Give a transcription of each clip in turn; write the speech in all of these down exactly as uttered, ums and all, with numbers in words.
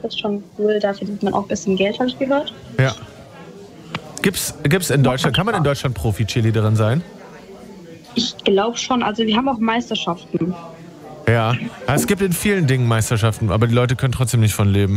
ist schon cool, da verdient man auch ein bisschen Geld, habe ich gehört. Ja. Gibt's, gibt's in Deutschland, kann man in Deutschland Profi-Cheerleaderin sein? Ich glaube schon, also wir haben auch Meisterschaften. Ja, es gibt in vielen Dingen Meisterschaften, aber die Leute können trotzdem nicht von leben.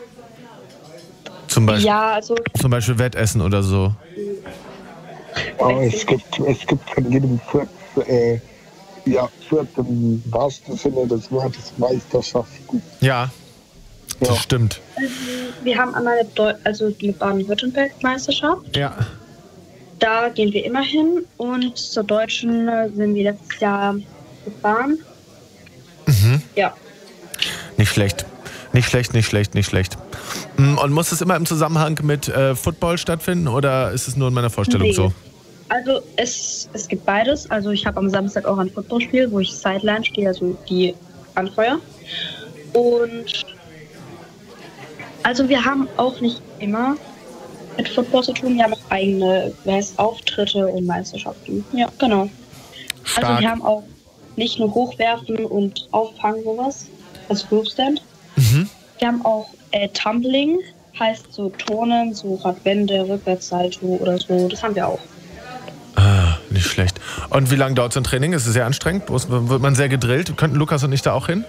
Zum Beispiel, ja, also zum Beispiel Wettessen oder so. Aber es gibt, es gibt von jedem Fürth, äh, ja, Fürth im wahrsten Sinne des Wortes Meisterschaften. Ja, das Ja. stimmt. Also, wir haben einmal Deu- also die Baden-Württemberg-Meisterschaft. Ja. Da gehen wir immer hin und zur Deutschen äh, sind wir letztes Jahr gefahren. Mhm. Ja. Nicht schlecht. Nicht schlecht, nicht schlecht, nicht schlecht. Und muss es immer im Zusammenhang mit äh, Football stattfinden oder ist es nur in meiner Vorstellung Nee. so? Also es, es gibt beides. Also ich habe am Samstag auch ein Footballspiel, wo ich Sideline stehe, also die anfeuer. Und also wir haben auch nicht immer mit Football zu tun. Wir haben auch eigene wie heißt, Auftritte und Meisterschaften. Ja, genau. Stark. Also wir haben auch nicht nur Hochwerfen und Auffangen sowas, also Groupstand. Mhm. Wir haben auch äh, Tumbling, heißt so Turnen, so Radwende, Rückwärtssalto oder so. Das haben wir auch. Ah, nicht schlecht. Und wie lange dauert so ein Training? Ist es sehr anstrengend? Wird man sehr gedrillt? Könnten Lukas und ich da auch hin?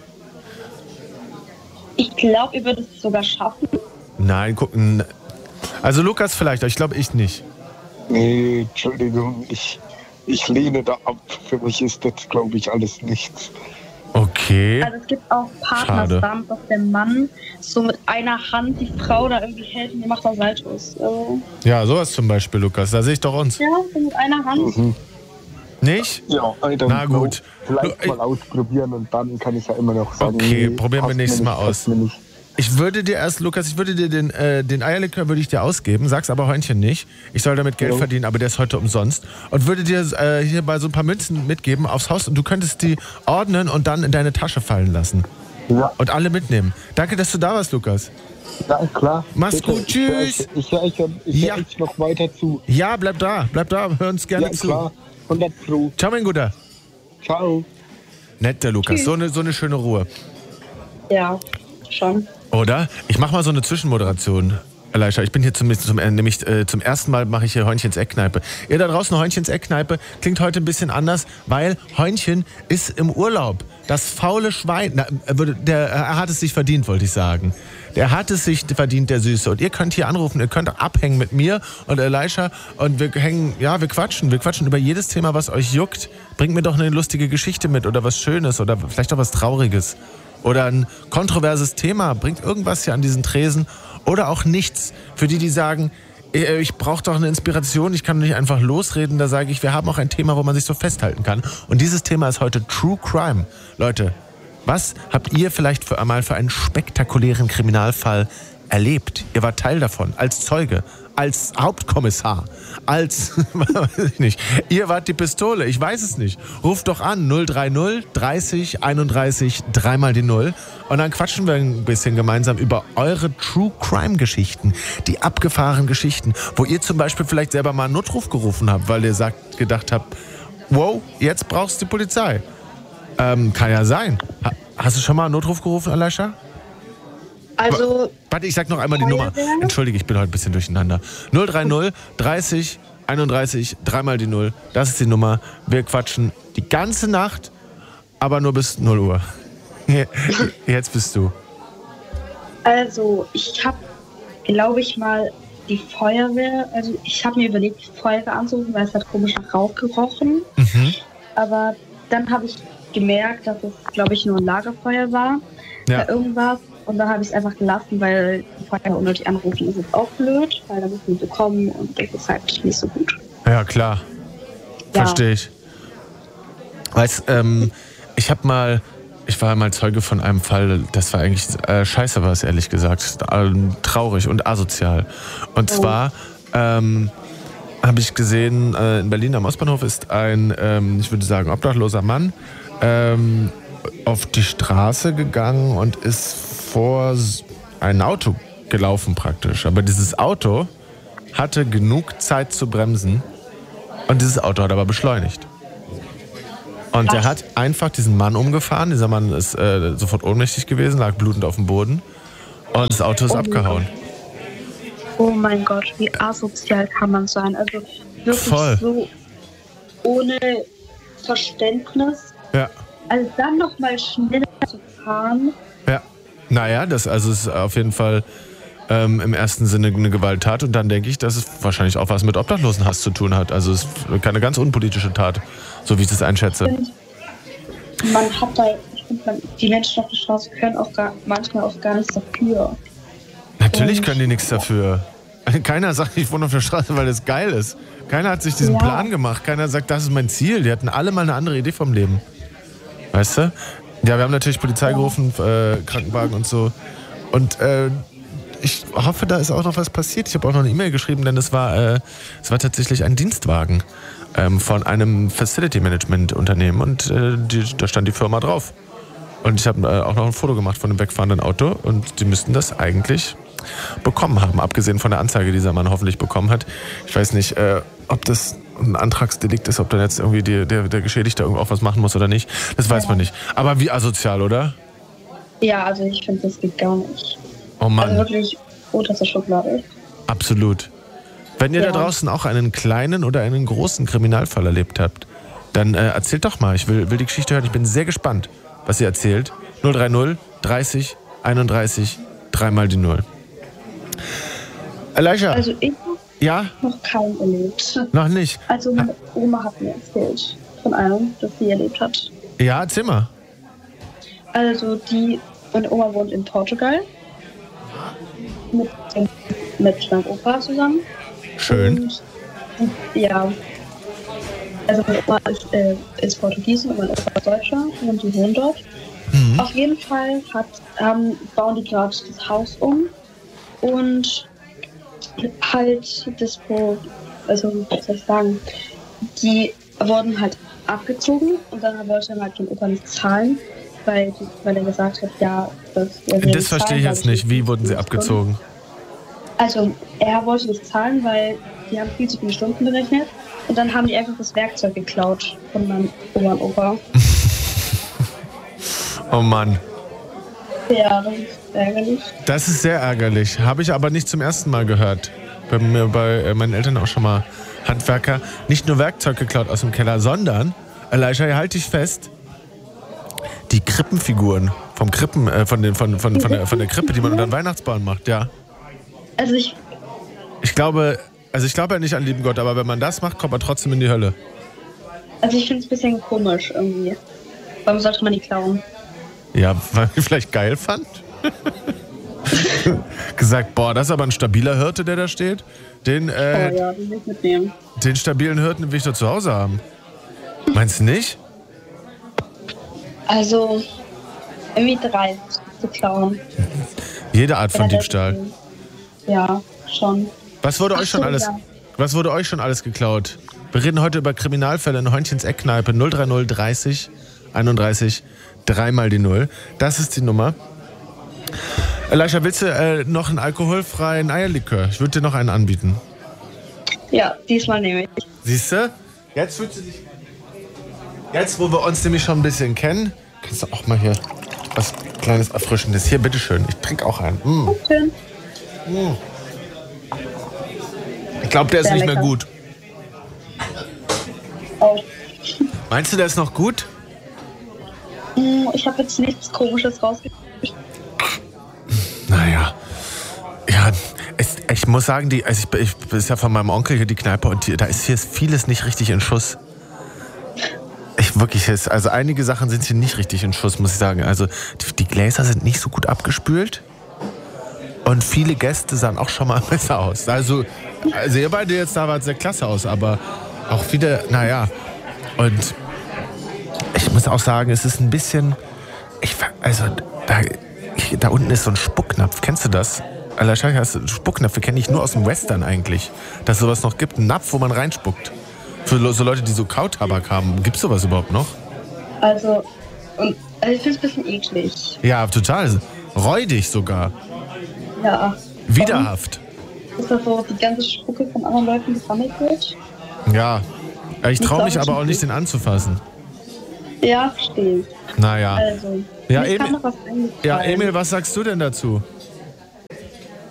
Ich glaube, ihr würdet es sogar schaffen. Nein, gucken. Also Lukas vielleicht, aber ich glaube ich nicht. Nee, Entschuldigung, ich, ich lehne da ab. Für mich ist das, glaube ich, alles nichts. Okay. Also es gibt auch Partnerstand, dass der Mann so mit einer Hand die Frau da irgendwie hält und die macht auch Saltos. Also, Ja, sowas zum Beispiel, Lukas. Da sehe ich doch uns. ja, so mit einer Hand. Mhm. Nicht? Ja, I don't Na know. gut. Vielleicht Du, mal ausprobieren und dann kann ich ja immer noch sagen, Okay, nee, probieren wir passt mir nächstes nicht, Mal passt aus. mir nicht. Ich würde dir erst, Lukas, ich würde dir den, äh, den Eierlikör würde ich dir ausgeben, sag's aber Hörnchen nicht. Ich soll damit Geld Jo. verdienen, aber der ist heute umsonst. Und würde dir äh, hier bei so ein paar Münzen mitgeben aufs Haus und du könntest die ordnen und dann in deine Tasche fallen lassen. Ja, Und alle mitnehmen. Danke, dass du da warst, Lukas. ja klar. Mach's Bitte, gut, tschüss. Ich höre euch, ich hör euch, ich Ja. hör euch noch weiter zu. Ja, bleib da, bleib da, hör uns gerne Ja, zu. klar. hundert Pro. Ciao, mein Guter. Ciao. Nett, der Lukas. So eine, so eine schöne Ruhe. Ja, schon. Oder? Ich mach mal so eine Zwischenmoderation. Elisha, ich bin hier zum, zum, äh, nämlich äh, zum ersten Mal mache ich hier Hörnchens Eckkneipe. Ihr da draußen, Hörnchens Eckkneipe klingt heute ein bisschen anders, weil Hörnchen ist im Urlaub. Das faule Schwein, na, er würde- der, er hat es sich verdient, wollte ich sagen. Der hat es sich verdient, der Süße. Und ihr könnt hier anrufen, ihr könnt abhängen mit mir und Elisha und wir hängen, ja, wir quatschen. Wir quatschen über jedes Thema, was euch juckt. Bringt mir doch eine lustige Geschichte mit oder was Schönes oder vielleicht auch was Trauriges. Oder ein kontroverses Thema, bringt irgendwas hier an diesen Tresen oder auch nichts. Für die, die sagen, äh, ich brauche doch eine Inspiration, ich kann nicht einfach losreden, da sage ich, wir haben auch ein Thema, wo man sich so festhalten kann. Und dieses Thema ist heute True Crime. Leute, was habt ihr vielleicht für einmal für einen spektakulären Kriminalfall erlebt? Ihr wart Teil davon, als Zeuge, als Hauptkommissar, als, weiß ich nicht. Ihr wart die Pistole, ich weiß es nicht. Ruft doch an, null drei null, dreißig, einunddreißig, dreimal die Null. Und dann quatschen wir ein bisschen gemeinsam über eure True Crime Geschichten, die abgefahrenen Geschichten, wo ihr zum Beispiel vielleicht selber mal einen Notruf gerufen habt, weil ihr sagt, gedacht habt, wow, jetzt brauchst du die Polizei. Ähm, kann ja sein. Ha, hast du schon mal einen Notruf gerufen, Elisha? Also, Warte, ich sag noch einmal die Nummer. Feuerwehr? Entschuldige, ich bin heute ein bisschen durcheinander. null drei null, dreißig, einunddreißig, dreimal die Null. Das ist die Nummer. Wir quatschen die ganze Nacht, aber nur bis null Uhr. Jetzt bist du. also ich habe, glaube ich mal, die Feuerwehr, also ich habe mir überlegt, die Feuerwehr anzurufen, weil es hat komisch nach Rauch gerochen. Mhm. Aber dann habe ich gemerkt, dass es, glaube ich, nur ein Lagerfeuer war Ja. oder irgendwas. Und dann habe ich es einfach gelassen, weil die Feuerwehr unnötig anrufen ist jetzt auch blöd, weil da müssen sie kommen und das ist halt nicht so gut. Ja, klar. Ja. Verstehe ich. Weißt, ähm, ich habe mal, ich war mal Zeuge von einem Fall, das war eigentlich äh, scheiße, war es ehrlich gesagt. Ähm, traurig und asozial. Und Oh. zwar ähm, habe ich gesehen, äh, in Berlin am Ostbahnhof ist ein, ähm, ich würde sagen, obdachloser Mann ähm, auf die Straße gegangen und ist vor s- ein Auto gelaufen praktisch. Aber dieses Auto hatte genug Zeit zu bremsen und dieses Auto hat aber beschleunigt. Und der hat einfach diesen Mann umgefahren. Dieser Mann ist äh, sofort ohnmächtig gewesen, lag blutend auf dem Boden. Und das Auto ist Oh mein abgehauen. Oh mein Gott, wie asozial kann man sein? Also wirklich Voll. so ohne Verständnis. Ja. Also dann nochmal schneller zu fahren. Ja. Naja, das also ist auf jeden Fall ähm, im ersten Sinne eine Gewalttat. Und dann denke ich, dass es wahrscheinlich auch was mit Obdachlosenhass zu tun hat. Also es ist keine ganz unpolitische Tat, so wie ich das einschätze. Ich find, man hat da, ich finde, man- die Menschen auf der Straße können auch gar, manchmal auch gar nichts dafür. Natürlich Und- können die nichts dafür. Keiner sagt, ich wohne auf der Straße, weil das geil ist. Keiner hat sich diesen Ja. Plan gemacht. Keiner sagt, das ist mein Ziel. Die hatten alle mal eine andere Idee vom Leben. Weißt du? Ja, wir haben natürlich Polizei gerufen, äh, Krankenwagen und so. Und äh, ich hoffe, da ist auch noch was passiert. Ich habe auch noch eine E-Mail geschrieben, denn es war, äh, es war tatsächlich ein Dienstwagen ähm, von einem Facility Management Unternehmen und äh, die, da stand die Firma drauf. Und ich habe äh, auch noch ein Foto gemacht von dem wegfahrenden Auto und die müssten das eigentlich bekommen haben, abgesehen von der Anzeige, die dieser Mann hoffentlich bekommen hat. Ich weiß nicht, äh, ob das ein Antragsdelikt ist, ob dann jetzt irgendwie die, der, der Geschädigte irgendwo auch was machen muss oder nicht. Das weiß man nicht. Aber wie asozial, oder? Ja, also ich finde, das geht gar nicht. Oh Also Mann, wirklich unterste Schublade. absolut. Wenn ihr Ja. da draußen auch einen kleinen oder einen großen Kriminalfall erlebt habt, dann äh, erzählt doch mal. Ich will, will die Geschichte hören. Ich bin sehr gespannt, was ihr erzählt. null drei null dreißig einunddreißig dreimal die Null. Elijah, Also ich ja, habe noch keinen erlebt. noch nicht. Also meine Oma hat mir erzählt von einem, das sie erlebt hat. Ja, erzähl mal. Also die, meine Oma wohnt in Portugal mit, dem- mit meinem Opa zusammen. Schön. Und, und, ja, also meine Oma ist, äh, ist Portugiesin und mein Opa ist Deutscher und die wohnen dort. Mhm. Auf jeden Fall hat, ähm, bauen die gerade das Haus um und halt das, wo, also wie soll ich sagen, die wurden halt abgezogen und dann wollte er halt den Opa nicht zahlen, weil, die, weil er gesagt hat, ja, das, er will Das verstehe ich zahlen, jetzt weil nicht. Wie wurden sie abgezogen? Also er wollte nicht zahlen, weil die haben viel zu viele Stunden berechnet und dann haben die einfach das Werkzeug geklaut von meinem Oma und Opa. Oh Mann. Ja, das ist ärgerlich. Das ist sehr ärgerlich. Habe ich aber nicht zum ersten Mal gehört. Bei mir, bei äh, meinen Eltern auch schon mal Handwerker. Nicht nur Werkzeug geklaut aus dem Keller, sondern, Elijah, halt dich fest, die Krippenfiguren vom Krippen, äh, von, den, von, von, von, der, von der Krippe, die man unter den Weihnachtsbaum macht, ja. Also ich, Ich glaube, also ich glaube ja nicht an lieben Gott, aber wenn man das macht, kommt man trotzdem in die Hölle. also ich finde es ein bisschen komisch irgendwie. Warum sollte man die klauen? Ja, weil ich vielleicht geil fand. Gesagt, boah, das ist aber ein stabiler Hirte, der da steht. Den, äh, Oh ja, die will ich mitnehmen. den stabilen Hirten will ich doch zu Hause haben. Meinst du nicht? Also irgendwie drei zu klauen. Jede Art von Ja, Diebstahl. Ja, schon. Was wurde Ach euch schon so, alles, ja. was wurde euch schon alles geklaut? Wir reden heute über Kriminalfälle in Heunchens Eckkneipe. null drei null dreißig einunddreißig dreimal die Null. Das ist die Nummer. Elijah, willst du äh, noch einen alkoholfreien Eierlikör? Ich würde dir noch einen anbieten. Ja, diesmal nehme ich. Siehst du? Jetzt fühlst du dich. Jetzt, wo wir uns nämlich schon ein bisschen kennen, kannst du auch mal hier was Kleines Erfrischendes. Hier, bitteschön. Ich trinke auch einen. Mm. Schön. Ich glaube, der ist Sehr nicht mehr lecker. gut. Oh. Meinst du, der ist noch gut? Hm, Ich habe jetzt nichts Komisches rausgekriegt. Naja. Ja, es, ich muss sagen, die, also ich, ich das ist ja von meinem Onkel hier die Kneipe und die, da ist hier vieles nicht richtig in Schuss. Ich wirklich, es- also einige Sachen sind hier nicht richtig in Schuss, muss ich sagen. Also die, die Gläser sind nicht so gut abgespült und viele Gäste sahen auch schon mal besser aus. Also, also ihr beide jetzt da wart sehr klasse aus, aber auch viele, naja. Und ich muss auch sagen, es ist ein bisschen, ich, also da, da unten ist so ein Spucknapf, kennst du das? Wahrscheinlich hast du Spucknäpfe, kenne ich nur aus dem Western eigentlich. Dass es sowas noch gibt, ein Napf, wo man reinspuckt. Für so Leute, die so Kautabak haben. Gibt es sowas überhaupt noch? Also, und, also ich finde es ein bisschen eklig. Ja, total. Räudig sogar. Ja. Widerhaft. Ist das so, die ganze Spucke von anderen Leuten gesammelt wird? Ja. Ich traue mich Ich glaub, aber auch ich- nicht, den anzufassen. Ja, verstehe ich. Naja. Also, Ja, mir Emil- kam noch was eingefallen. Ja, Emil, was sagst du denn dazu?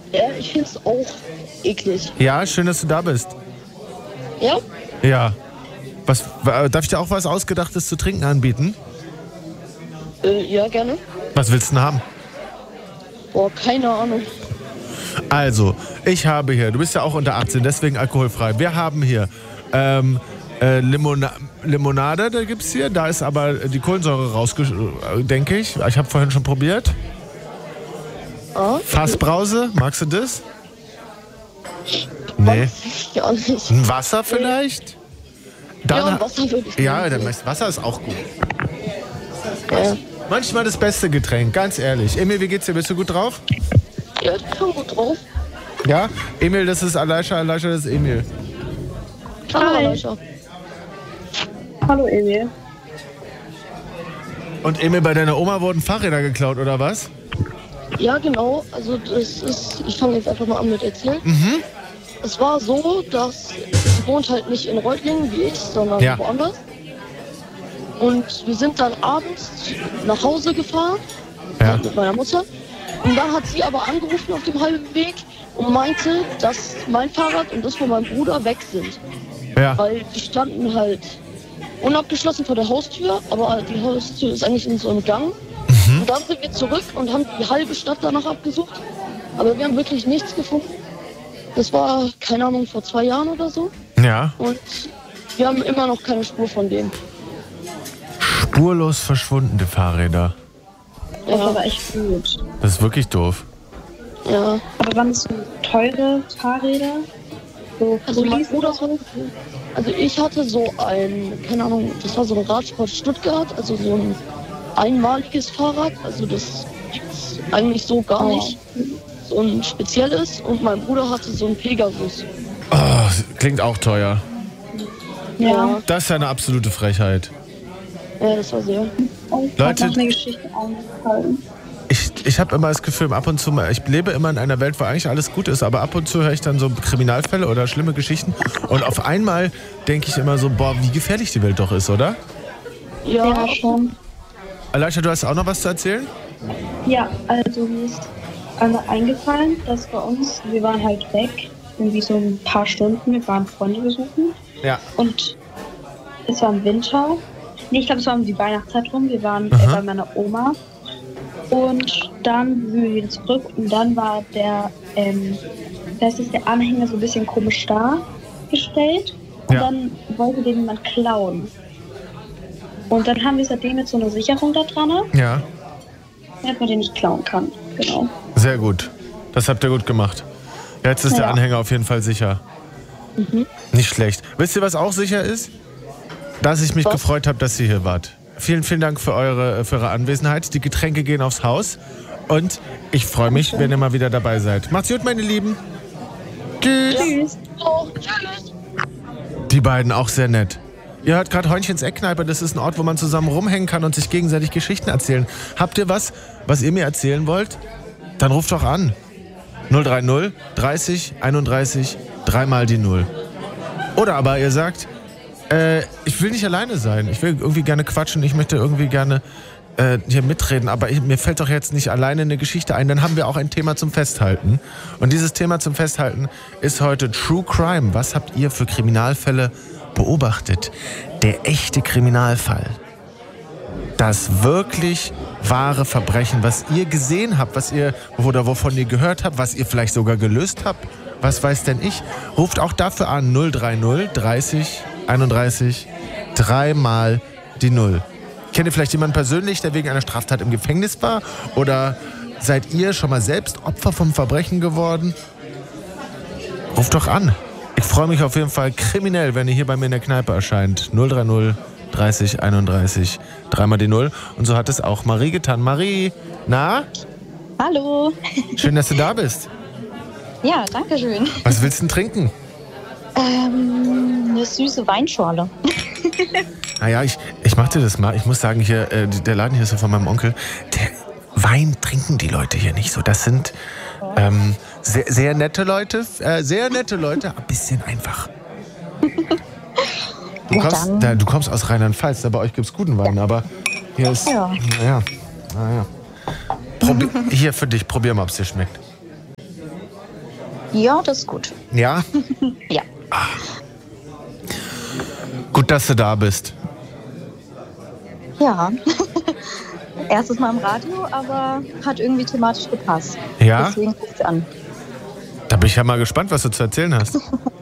Ja, ich finde es auch eklig. Ja, schön, dass du da bist. Ja? Ja. Was, darf ich dir auch was Ausgedachtes zu trinken anbieten? Äh, ja, gerne. Was willst du denn haben? Boah, keine Ahnung. Also, ich habe hier, du bist ja auch unter achtzehn, deswegen alkoholfrei. Wir haben hier ähm, äh, Limona Limonade, da gibt's hier. Da ist aber die Kohlensäure rausge... denke ich. Ich habe vorhin schon probiert. Ah? Fassbrause, magst du das? Nee. Ja, nicht. Ein Wasser vielleicht? Dann, Ja, und Wasser würde ich ja, nehmen. der Wasser ist auch gut. Ja. Manchmal das beste Getränk, ganz ehrlich. Emil, wie geht's dir? Bist du gut drauf? Ja, ich bin gut drauf. Ja? Emil, das ist Aleisha, Aleisha, das ist Emil. Hallo, Hi. Aleisha. Hallo Emil. Und Emil, bei deiner Oma wurden Fahrräder geklaut, oder was? Ja, genau. Also das ist, ich fange jetzt einfach mal an mit erzählen. Mhm. Es war so, dass sie wohnt halt nicht in Reutlingen wie ich, sondern Ja. woanders. Und wir sind dann abends nach Hause gefahren Ja. mit meiner Mutter. Und dann hat sie aber angerufen auf dem halben Weg und meinte, dass mein Fahrrad und das von meinem Bruder weg sind. Ja. Weil die standen halt unabgeschlossen vor der Haustür, aber die Haustür ist eigentlich in so einem Gang. Mhm. Und dann sind wir zurück und haben die halbe Stadt danach abgesucht. Aber wir haben wirklich nichts gefunden. Das war, keine Ahnung, vor zwei Jahren oder so. Ja. Und wir haben immer noch keine Spur von denen. Spurlos verschwundene Fahrräder. Das Ja. war aber echt gut. Das ist wirklich doof. Ja. Aber waren es so teure Fahrräder? So Also mein Fullies Bruder, oder so? also ich hatte so ein, keine Ahnung, das war so ein Radsport Stuttgart, also so ein einmaliges Fahrrad. Also das gibt's eigentlich so gar Oh. nicht. So ein spezielles. Und mein Bruder hatte so ein Pegasus. Oh, klingt auch teuer. Ja. Das ist ja eine absolute Frechheit. Ja, das war sehr. Oh, ich Leute- habe noch eine Geschichte eingefallen. Ich, ich habe immer das Gefühl, ab und zu mal, ich lebe immer in einer Welt, wo eigentlich alles gut ist, aber ab und zu höre ich dann so Kriminalfälle oder schlimme Geschichten und auf einmal denke ich immer so, boah, wie gefährlich die Welt doch ist, oder? Ja, Ja, schon. Aleisha, du hast auch noch was zu erzählen? Ja, also mir ist einmal eingefallen, dass bei uns, wir waren halt weg, irgendwie so ein paar Stunden, wir waren Freunde besuchen Ja. und es war im Winter. Nee, ich glaube, es war um die Weihnachtszeit rum, wir waren äh, Aha. bei meiner Oma und dann sind wir wieder zurück und dann war der, ähm, das ist der Anhänger so ein bisschen komisch dargestellt und Ja. dann wollte den jemand klauen. Und dann haben wir seitdem jetzt so eine Sicherung da dran, Ja, damit man den nicht klauen kann. Genau. sehr gut. Das habt ihr gut gemacht. Jetzt ist der Ja. Anhänger auf jeden Fall sicher. Nicht schlecht. Wisst ihr, was auch sicher ist? Dass ich mich Was? gefreut habe, dass ihr hier wart. Vielen, vielen Dank für eure, für eure Anwesenheit. Die Getränke gehen aufs Haus. Und ich freue mich, wenn ihr mal wieder dabei seid. Macht's gut, meine Lieben. Tschüss. Tschüss. Oh, tschüss. Die beiden auch sehr nett. Ihr hört gerade Heunchen's Eckkneipe. Das ist ein Ort, wo man zusammen rumhängen kann und sich gegenseitig Geschichten erzählen. Habt ihr was, was ihr mir erzählen wollt? Dann ruft doch an. null drei null dreißig einunddreißig dreimal die Null. Oder aber ihr sagt, äh, ich will nicht alleine sein. Ich will irgendwie gerne quatschen. Ich möchte irgendwie gerne äh, hier mitreden. Aber ich, mir fällt doch jetzt nicht alleine eine Geschichte ein. Dann haben wir auch ein Thema zum Festhalten. Und dieses Thema zum Festhalten ist heute True Crime. Was habt ihr für Kriminalfälle beobachtet? Der echte Kriminalfall. Das wirklich wahre Verbrechen, was ihr gesehen habt, was ihr oder wovon ihr gehört habt, was ihr vielleicht sogar gelöst habt. Was weiß denn ich? Ruft auch dafür an null drei null dreißig einunddreißig dreimal die Null. Kennt ihr vielleicht jemanden persönlich, der wegen einer Straftat im Gefängnis war? Oder seid ihr schon mal selbst Opfer vom Verbrechen geworden? Ruft doch an. Ich freue mich auf jeden Fall kriminell, wenn ihr hier bei mir in der Kneipe erscheint. null drei null dreißig einunddreißig dreimal die Null. Und so hat es auch Marie getan. Marie, na? Hallo. Schön, dass du da bist. Ja, danke schön. Was willst du denn trinken? Ähm, eine süße Weinschorle. Naja, ich, ich mach dir das mal. Ich muss sagen, hier, äh, der Laden hier ist ja von meinem Onkel. Der Wein trinken die Leute hier nicht so. Das sind ähm, sehr, sehr nette Leute. Äh, sehr nette Leute, ein bisschen einfach. Du Ja, kommst, dann. da, du kommst aus Rheinland-Pfalz, aber bei euch gibt's guten Wein. Aber hier ist, Ja. naja, naja. Probi- hier für dich, probier mal, ob es dir schmeckt. Ja, das ist gut. Ja? Ja. Gut, dass du da bist. Ja. Erstes Mal im Radio, aber hat irgendwie thematisch gepasst. Ja? Deswegen ruft an. Da bin ich ja mal gespannt, was du zu erzählen hast.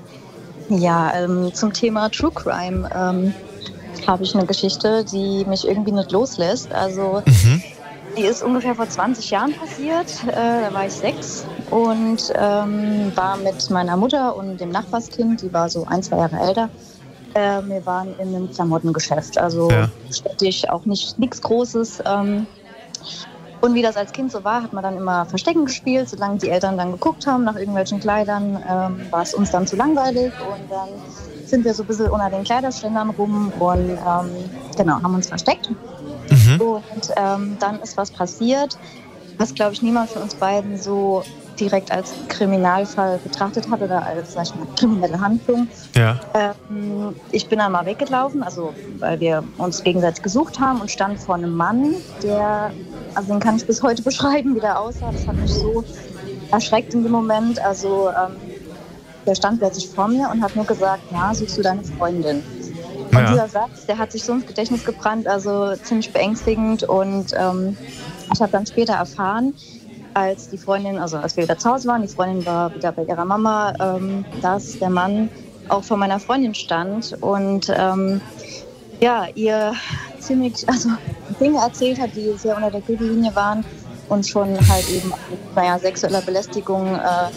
Ja, ähm, zum Thema True Crime ähm, habe ich eine Geschichte, die mich irgendwie nicht loslässt. Also Mhm. die ist ungefähr vor zwanzig Jahren passiert. Äh, da war ich sechs und ähm, war mit meiner Mutter und dem Nachbarskind, die war so ein, zwei Jahre älter. Äh, wir waren in einem Klamottengeschäft, also Ja. städtisch, auch nicht nichts Großes. Ähm, und wie das als Kind so war, hat man dann immer Verstecken gespielt. Solange die Eltern dann geguckt haben nach irgendwelchen Kleidern, ähm, war es uns dann zu langweilig. Und dann sind wir so ein bisschen unter den Kleiderständern rum und ähm, genau, haben uns versteckt. Mhm. Und ähm, dann ist was passiert, was, glaube ich, niemand von uns beiden so direkt als Kriminalfall betrachtet hat oder als, sag ich mal, kriminelle Handlung. Ja. Ähm, ich bin dann mal weggelaufen, also weil wir uns gegenseitig gesucht haben und stand vor einem Mann, der, also den kann ich bis heute beschreiben, wie der aussah. Das hat mich so erschreckt in dem Moment. Also ähm, der stand plötzlich vor mir und hat nur gesagt, ja, suchst du deine Freundin? Und Ja. dieser Satz, der hat sich so ins Gedächtnis gebrannt, also ziemlich beängstigend. Und ähm, ich habe dann später erfahren, als die Freundin, also als wir wieder zu Hause waren, die Freundin war wieder bei ihrer Mama, ähm, dass der Mann auch vor meiner Freundin stand und ähm, ja, ihr ziemlich, also Dinge erzählt hat, die sehr unter der Gürtellinie waren und schon halt eben, naja, sexueller Belästigung.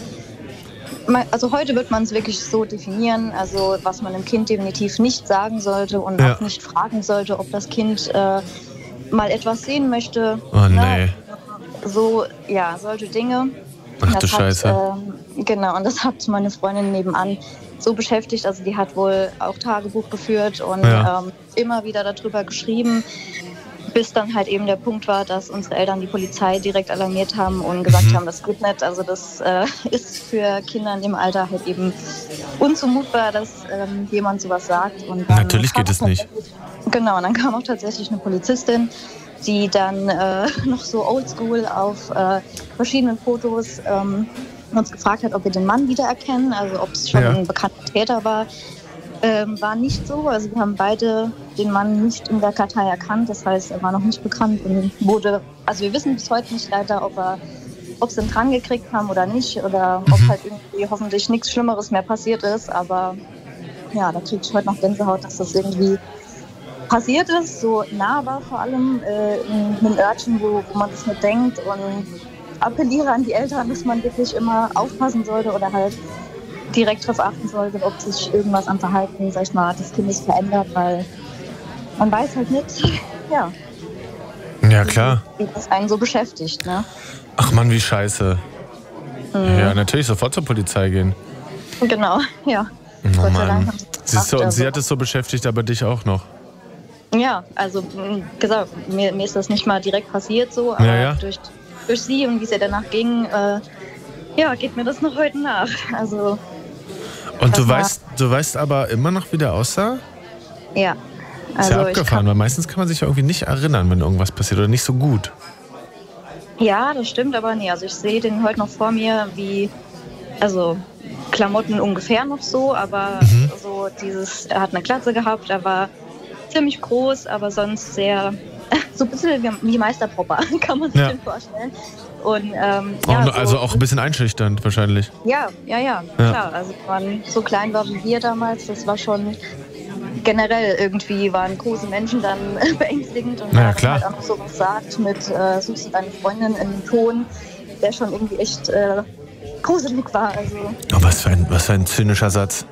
Äh, also heute wird man es wirklich so definieren, also was man dem Kind definitiv nicht sagen sollte und Ja. auch nicht fragen sollte, ob das Kind äh, mal etwas sehen möchte. Oh Na, nee. so, ja, solche Dinge. Ach Das du Scheiße. Hat, ähm, genau, und das hat meine Freundin nebenan so beschäftigt. Also die hat wohl auch Tagebuch geführt und Ja. ähm, immer wieder darüber geschrieben, bis dann halt eben der Punkt war, dass unsere Eltern die Polizei direkt alarmiert haben und gesagt Mhm. haben, das geht nicht. Also das äh, ist für Kinder in dem Alter halt eben unzumutbar, dass ähm, jemand sowas sagt. Und dann Natürlich kam geht es auch nicht. tatsächlich- Genau, und dann kam auch tatsächlich eine Polizistin, die dann äh, noch so oldschool auf äh, verschiedenen Fotos ähm, uns gefragt hat, ob wir den Mann wiedererkennen, also ob es schon Ja. ein bekannter Täter war. Ähm, war nicht so, also wir haben beide den Mann nicht in der Kartei erkannt, das heißt, er war noch nicht bekannt und wurde, also wir wissen bis heute nicht leider, ob er, ob sie ihn dran gekriegt haben oder nicht oder ob Mhm. halt irgendwie hoffentlich nichts Schlimmeres mehr passiert ist, aber ja, da kriege ich heute noch Gänsehaut, dass das irgendwie passiert ist, so nah war vor allem äh, in einem Örtchen, wo, wo man das nicht denkt und appelliere an die Eltern, dass man wirklich immer aufpassen sollte oder halt direkt darauf achten sollte, ob sich irgendwas am Verhalten, sag ich mal, des Kindes verändert, weil man weiß halt nicht, ja, Ja, klar. wie das einen so beschäftigt, ne? Ach Mann, wie scheiße. Mhm. Ja, natürlich sofort zur Polizei gehen. Genau, ja. Oh Gott sei Mann. Dank haben sie es Siehst du, gemacht, und sie also- hat es so beschäftigt, aber dich auch noch. Ja, also mh, gesagt, mir, mir ist das nicht mal direkt passiert so, aber Ja, ja. Durch, durch sie und wie es ihr danach ging, äh, ja, geht mir das noch heute nach. Also, Und du Das war- weißt, du weißt aber immer noch, wie der aussah? ja. Ist Also ja ich abgefahren, kann, weil meistens kann man sich ja irgendwie nicht erinnern, wenn irgendwas passiert oder nicht so gut. ja, das stimmt, aber nee, also ich sehe den heute noch vor mir, wie, also Klamotten ungefähr noch so, aber Mhm. so dieses, er hat eine Glatze gehabt, er war ziemlich groß, aber sonst sehr, so ein bisschen wie, wie Meister Popper, kann man sich Ja. den vorstellen. Und, ähm, Auch ja, noch, so, also auch ein bisschen einschüchternd wahrscheinlich. Ja, ja, ja, Ja. klar. Also man so klein war wie wir damals, das war schon generell irgendwie, waren große Menschen dann beängstigend und Na ja, wenn man klar. halt auch noch sowas sagt mit äh, suchst du deine Freundin in einem Ton, der schon irgendwie echt äh, gruselig war. Also Oh, was für ein, was für ein zynischer Satz.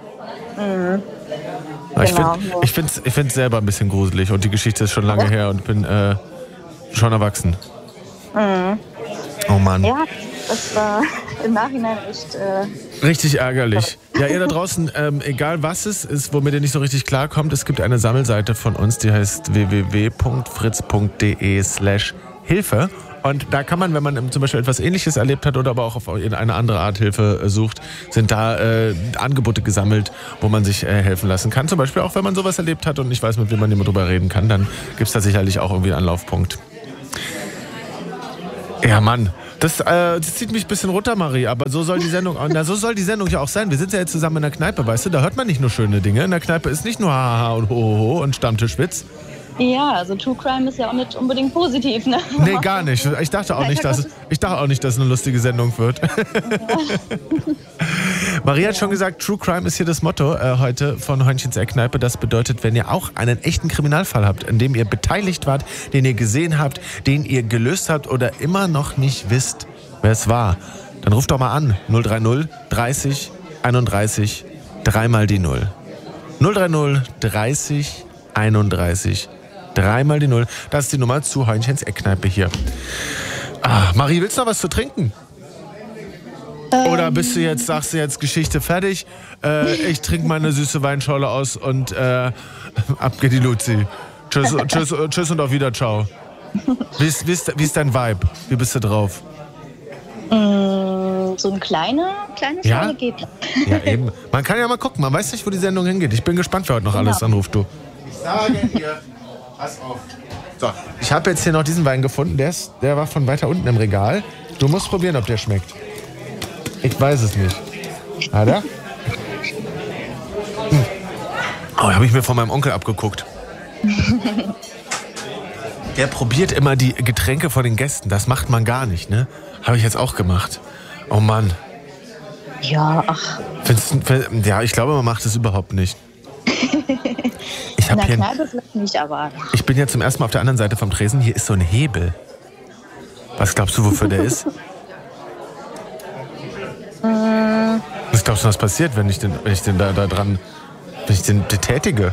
Aber ich Genau, finde ja. ich find's, ich find's selber ein bisschen gruselig und die Geschichte ist schon lange her und bin äh, schon erwachsen. Oh Mann. ja, das war im Nachhinein echt, äh, Richtig ärgerlich. Ja, ihr da draußen, ähm, egal was es ist, womit ihr nicht so richtig klarkommt, es gibt eine Sammelseite von uns, die heißt w w w punkt fritz punkt d e slash Hilfe. Und da kann man, wenn man zum Beispiel etwas Ähnliches erlebt hat oder aber auch auf eine andere Art Hilfe äh, sucht, sind da äh, Angebote gesammelt, wo man sich äh, helfen lassen kann. Zum Beispiel auch, wenn man sowas erlebt hat und nicht weiß, mit wem man immer drüber reden kann, dann gibt es da sicherlich auch irgendwie einen Anlaufpunkt. Ja, Mann. Das, äh, das zieht mich ein bisschen runter, Marie, aber so soll die Sendung, na, so soll die Sendung ja auch sein. Wir sind ja jetzt zusammen in der Kneipe, weißt du, da hört man nicht nur schöne Dinge. In der Kneipe ist nicht nur Haha und Hohoho und Stammtischwitz. Ja, also True Crime ist ja auch nicht unbedingt positiv, ne? Nee, gar nicht. Ich dachte auch nicht, dass, ich dachte auch nicht, dass es eine lustige Sendung wird. Ja. Marie hat schon gesagt, True Crime ist hier das Motto äh, heute von Hörnchens Eckkneipe. Das bedeutet, wenn ihr auch einen echten Kriminalfall habt, in dem ihr beteiligt wart, den ihr gesehen habt, den ihr gelöst habt oder immer noch nicht wisst, wer es war, dann ruft doch mal an. null drei null dreißig einunddreißig dreimal die Null. null drei null dreißig einunddreißig dreimal die Null. Das ist die Nummer zu Hörnchens Eckkneipe hier. Ah, Marie, willst du noch was zu trinken? Ähm. Oder bist du jetzt, sagst du jetzt Geschichte fertig? Äh, ich trinke meine süße Weinschorle aus und äh, ab geht die Luzi. Tschüss, tschüss, tschüss und auf Wieder, ciao. Wie ist, wie, ist, wie ist dein Vibe? Wie bist du drauf? Mm, so eine kleine, kleine Schorle ja? geht. Ja, eben. Man kann ja mal gucken, man weiß nicht, wo die Sendung hingeht. Ich bin gespannt, wer heute noch alles anruft, du. Ich sage dir, pass auf. So, ich habe jetzt hier noch diesen Wein gefunden, der, ist, der war von weiter unten im Regal. Du musst probieren, ob der schmeckt. Ich weiß es nicht. Alter? Hm. Oh, habe ich mir von meinem Onkel abgeguckt. Der probiert immer die Getränke von den Gästen. Das macht man gar nicht, ne? Habe ich jetzt auch gemacht. Oh Mann. Ja, ach. Findest, find, ja, ich glaube, man macht es überhaupt nicht. Ich In der hier Kneipe vielleicht nicht, aber... Ich bin ja zum ersten Mal auf der anderen Seite vom Tresen. Hier ist so ein Hebel. Was glaubst du, wofür der ist? Was glaubst du, was passiert, wenn ich den, wenn ich den da, da dran, wenn ich den betätige?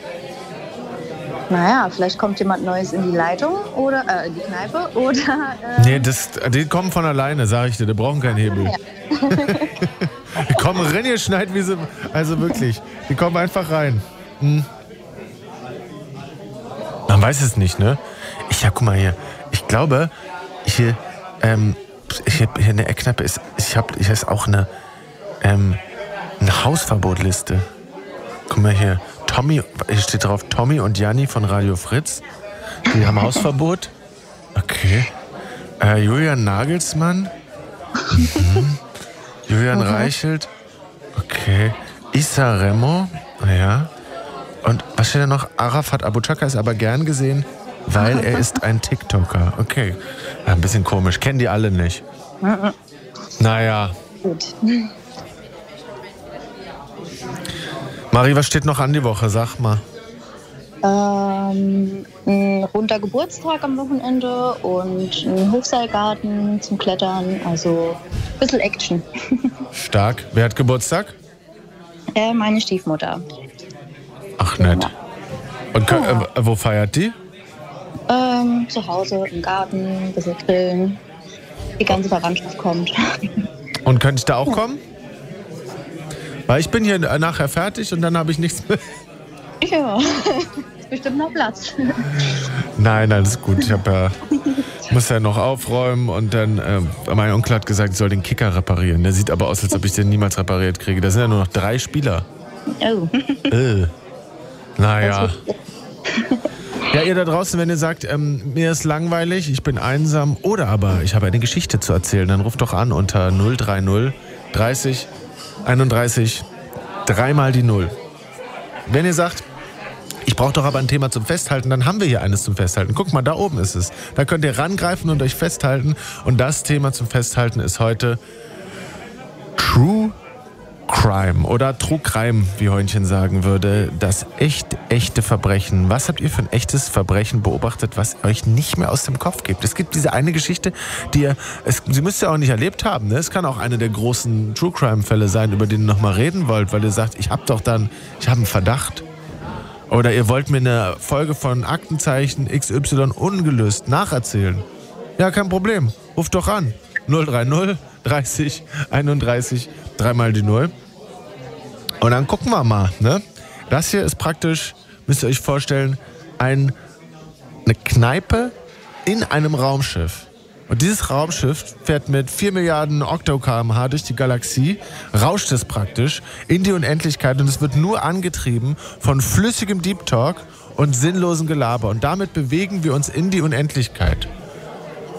Naja, vielleicht kommt jemand Neues in die Leitung oder äh, in die Kneipe oder... Äh Nee, das, die kommen von alleine, sag ich dir. Die brauchen keinen Hebel. Ja. Die kommen reingeschneit, wie sie... Also wirklich, die kommen einfach rein. Hm. Man weiß es nicht, ne? Ich, ja, guck mal hier. Ich glaube, hier, ähm, hier, hier in der Eckkneipe ist, ich habe, hier ist auch eine, ähm, eine Hausverbotliste. Guck mal hier. Tommy, hier steht drauf, Tommy und Janni von Radio Fritz. Die haben Hausverbot. Okay. Äh, Julian Nagelsmann. Mhm. Julian okay. Reichelt. Okay. Issa Remo. Ja. Und was steht da noch? Arafat Abu Chaka ist aber gern gesehen, weil er ist ein TikToker. Okay. Ja, ein bisschen komisch. Kennen die alle nicht. Naja. Gut. Marie, was steht noch an die Woche? Sag mal. Ähm, ein runder Geburtstag am Wochenende und ein Hochseilgarten zum Klettern. Also ein bisschen Action. Stark. Wer hat Geburtstag? Äh, meine Stiefmutter. Ach, nett. Und äh, wo feiert die? Ähm, zu Hause, im Garten, ein bisschen grillen. Die ganze Verwandtschaft kommt. Und könnte ich da auch kommen? Weil ich bin hier nachher fertig und dann habe ich nichts mehr. Ja, ist bestimmt noch Platz. Nein, alles gut. Ich habe ja, muss ja noch aufräumen und dann, äh, mein Onkel hat gesagt, ich soll den Kicker reparieren. Der sieht aber aus, als ob ich den niemals repariert kriege. Da sind ja nur noch drei Spieler. Oh. Äh. Naja. Ja, ihr da draußen, wenn ihr sagt, ähm, mir ist langweilig, ich bin einsam oder aber ich habe eine Geschichte zu erzählen, dann ruft doch an unter null drei null dreißig einunddreißig dreimal die Null. Wenn ihr sagt, ich brauche doch aber ein Thema zum Festhalten, dann haben wir hier eines zum Festhalten. Guck mal, da oben ist es. Da könnt ihr rangreifen und euch festhalten. Und das Thema zum Festhalten ist heute True Crime oder True Crime, wie Hörnchen sagen würde. Das echt, echte Verbrechen. Was habt ihr für ein echtes Verbrechen beobachtet, was euch nicht mehr aus dem Kopf geht? Es gibt diese eine Geschichte, die ihr, es, sie müsst ihr auch nicht erlebt haben. Ne? Es kann auch eine der großen True Crime Fälle sein, über die ihr noch mal reden wollt, weil ihr sagt, ich hab doch dann, ich habe einen Verdacht. Oder ihr wollt mir eine Folge von Aktenzeichen X Y ungelöst nacherzählen. Ja, kein Problem. Ruft doch an. null drei null dreißig einunddreißig dreimal die Null. Und dann gucken wir mal, ne? Das hier ist praktisch, müsst ihr euch vorstellen, ein, eine Kneipe in einem Raumschiff. Und dieses Raumschiff fährt mit vier Milliarden Okto-Kilometer pro Stunde durch die Galaxie, rauscht es praktisch in die Unendlichkeit und es wird nur angetrieben von flüssigem Deep Talk und sinnlosen Gelaber. Und damit bewegen wir uns in die Unendlichkeit.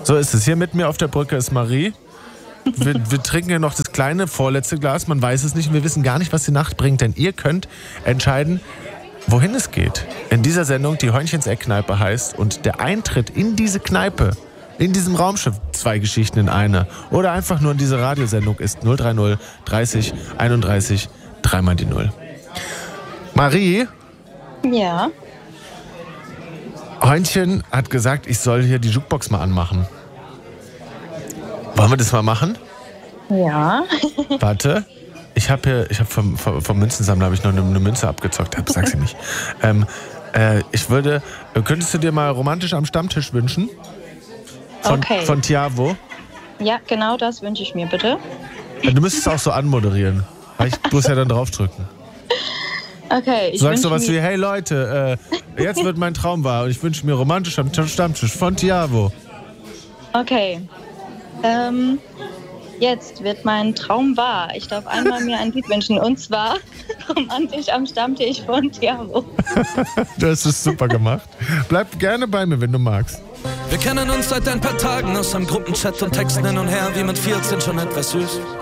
So ist es. Hier mit mir auf der Brücke ist Marie. Wir, wir trinken ja noch das kleine vorletzte Glas. Man weiß es nicht und wir wissen gar nicht, was die Nacht bringt. Denn ihr könnt entscheiden, wohin es geht. In dieser Sendung, die Heuenchens Eckkneipe heißt. Und der Eintritt in diese Kneipe, in diesem Raumschiff, zwei Geschichten in einer. Oder einfach nur in diese Radiosendung ist null drei null dreißig einunddreißig dreimal die Null. Marie? Ja. Heuenchen hat gesagt, ich soll hier die Jukebox mal anmachen. Wollen wir das mal machen? Ja. Warte. Ich habe hier, ich habe vom, vom, vom Münzensammler habe ich noch eine, eine Münze abgezockt. Sag sie nicht. Ähm, äh, ich würde, könntest du dir mal romantisch am Stammtisch wünschen? Von, Okay. Von Tiavo. Ja, genau das wünsche ich mir, bitte. Du müsstest auch so anmoderieren. Weil ich muss ja dann draufdrücken. Okay, ich Du sagst wünsche sowas mir... wie, hey Leute, äh, jetzt wird mein Traum wahr und ich wünsche mir romantisch am Stammtisch von Tiavo. Okay. Ähm, jetzt wird mein Traum wahr. Ich darf einmal mir ein Lied wünschen und zwar romantisch am Stammtisch von Tiavo. Du hast es super gemacht. Bleib gerne bei mir, wenn du magst. Wir kennen uns seit ein paar Tagen aus einem Gruppenchat und Texten hin und her, wie mit vierzehn schon etwas süß.